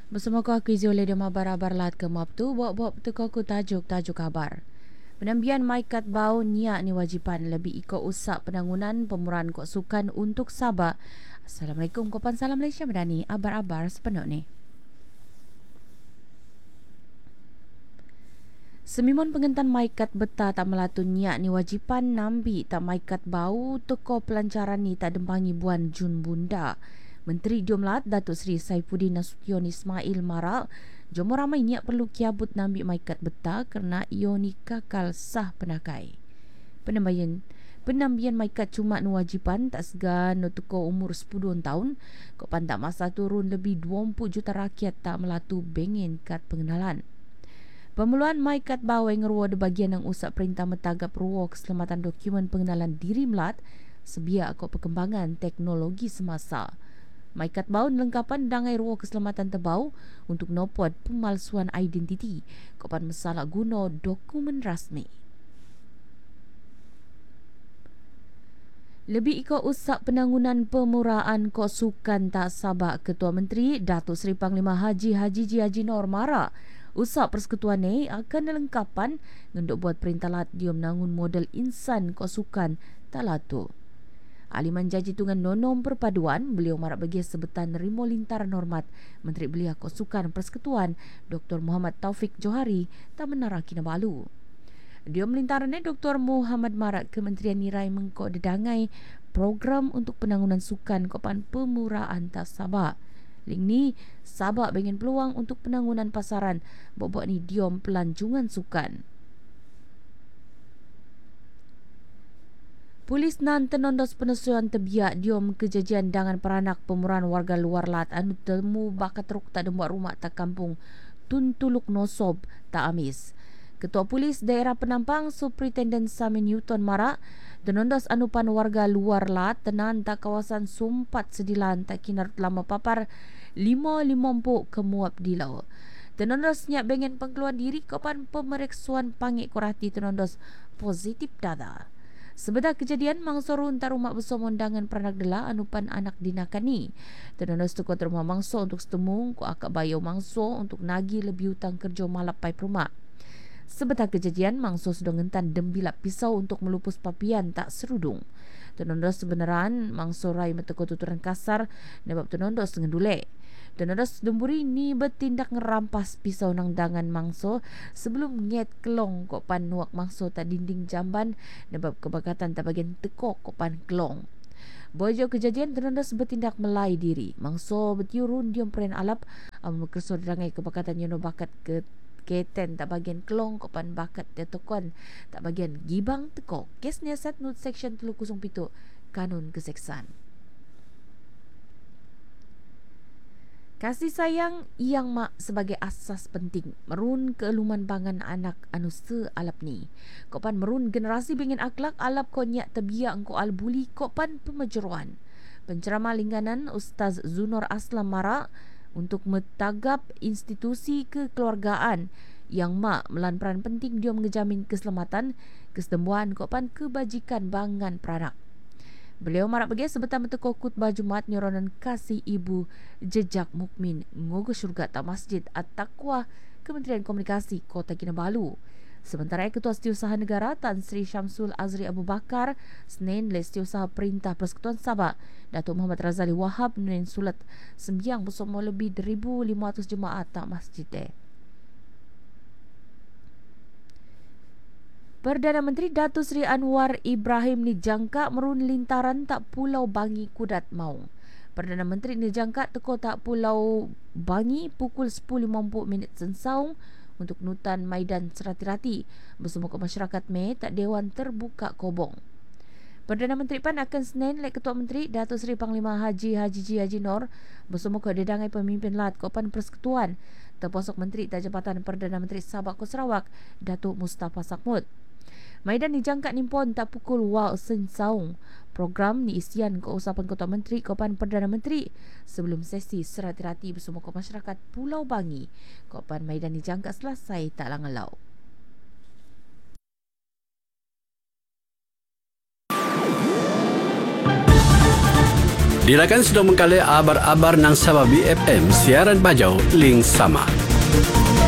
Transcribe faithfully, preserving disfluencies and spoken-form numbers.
Bersama ko aku Izzy oleh dia mabar-abar lat ke map tu buat-buat teko aku tajuk-tajuk kabar. Penambian maikat bau niat ni wajipan lebih ikut usak penangunan pemurahan kok sukan untuk Sabah. Assalamualaikum Kopan Salam Malaysia Madani. Abar-abar sepenuh ni. Semimun pengentan maikat beta tak melatun niat ni wajipan nambi tak maikat bau teko pelancaran ni tak dempangi buan Jun Bunda. Menteri Diomlat Datuk Seri Saifuddin Nasution Ismail Maral jomo ramai niat perlu kiabut nambi maikat beta kerana iyo ni kakal sah penakai. Penambian penambian maikat cuma nu wajipan tak segan no teko umur sepuluh tahun kok pandak masa turun lebih dua puluh juta rakyat tak melatu bengen kad pengenalan. Pemuluhan maikat bawai ngeruwa de bagian yang usap perintah metagap ruwa keselamatan dokumen pengenalan diri melat sebia kok perkembangan teknologi semasa. Maikat bau lengkapan dangai ruwa keselamatan tebau untuk nopod pemalsuan identiti kopan masalah guna dokumen rasmi. Lebih ikut usak penangunan pemuraan kos sukan tak Sabah Ketua Menteri Datuk Seri Panglima Haji Haji Ji Haji Nor Mara usak persekutuan ni akan dilengkapan untuk buat perintah lat dia menangun model insan kos sukan tak latu. Aliman Jaji Tungan Nonom Perpaduan, beliau marak bagi sebutan nerimo lintaran hormat Menteri Belia Kos Sukan Persekutuan Doktor Muhammad Taufik Johari tak menara Kinabalu. Dia melintarannya Doktor Muhammad Marak Kementerian Nirai mengkok dedangai program untuk penangunan sukan kopan pemuraan tak Sabah. Ling ni Sabah bengen peluang untuk penangunan pasaran bobok ni diom pelancongan sukan. Polis nan tenondos penesuan tebiak diom kejadian dengan peranak pemurahan warga luar lat anu temu bakat teruk tak dembuat rumah tak kampung Tuntuluk Nosob tak amis. Ketua Polis Daerah Penampang Superintendent Samin Newton Marak tenondos anupan warga luar lat tenan tak kawasan Sumpat Sedilan tak kinar lama papar lima lima empuk kemuap dilau. Tenondos nyak bengen pengkeluar diri kopan pemeriksuan pangik korati tenondos positif dada. Sebedah kejadian mangso runtar rumah bersama undangan peranak dela anupan anak dinakani. Tenondos tu kota rumah mangso untuk setemung ko akak bayo mangso untuk nagi lebih hutang kerja malapai perumah. Sebedah kejadian mangso sudah ngentan dembilap pisau untuk melupus papian tak serudung. Tenondos sebenaran mangso rai meteko tuturan kasar nebab tenondos dengan dulek. Tenondos demburi ni bertindak ngerampas pisau nang dangan mangso sebelum nget kelong kok pan nuak mangso tak dinding jamban nebab kebakatan tak bagian tekok kok pan kelong. Bojo kejadian tenondos bertindak melai diri. Mangso betiurun diom peren alap am kerso derangai kebakatan yono bakat ke keten tak bagian kelong kopan bakat dia tokon tak bagian gibang tekok. Kes niasat note section tiga kosong tujuh Kanun Keseksaan. Kasih sayang yang mak sebagai asas penting merun keeluman bangan anak anu sealap ni. Kopan merun generasi bingin akhlak alap konyak tebiak engko albuli kopan pemajeruan. Penceramah lingganan Ustaz Zunor Aslam Marak untuk metagap institusi kekeluargaan yang mak melan peran penting dia mengejamin keselamatan, kesetembuhan kopan kebajikan bangan peranak. Beliau marak bagi sebetul betul khutbah Jumaat nyoronan kasih ibu jejak mukmin ngogo syurga tak Masjid At-Taqwa Kementerian Komunikasi Kota Kinabalu. Sementara Ketua Setiausaha Negara Tan Sri Syamsul Azri Abu Bakar Senin le Setiausaha Perintah Persekutuan Sabah Datuk Muhammad Razali Wahab nunin sulat sembiang bersama lebih seribu lima ratus jemaat tak masjid eh. Perdana Menteri Datuk Seri Anwar Ibrahim ni jangka merun lintaran tak Pulau Bangi Kudat Maung. Perdana Menteri ni jangka teko tak Pulau Bangi pukul sepuluh lima puluh minit sensaung untuk nutan Maidan Serati-rati bersama ke masyarakat me tak Dewan Terbuka Kobong. Perdana Menteri PAN akan Senin lek Ketua Menteri Datuk Seri Panglima Haji Haji Ji Haji Nor bersama ke dedangai pemimpin lat Kopan Persekutuan terposok Menteri tak Jabatan Perdana Menteri Sabah Ko Sarawak Datuk Mustafa Sakmud. Maidan dijangka nimpon tak pukul wau sensaung. Program ni isian ke usapan Ketua Menteri Kopan Perdana Menteri sebelum sesi serati-rati bersama ke masyarakat Pulau Bangi. Kopan Maidan dijangka selesai tak langalau. Dilakan sudah mengkali abar-abar ng Sabah B F M siaran Bajau ling sama.